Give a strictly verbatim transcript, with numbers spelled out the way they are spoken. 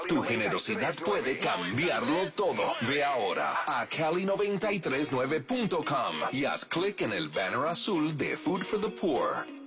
Tu generosidad puede cambiarlo todo. Ve ahora a Cali noventa y tres nueve punto com y haz clic en el banner azul de Food for the Poor.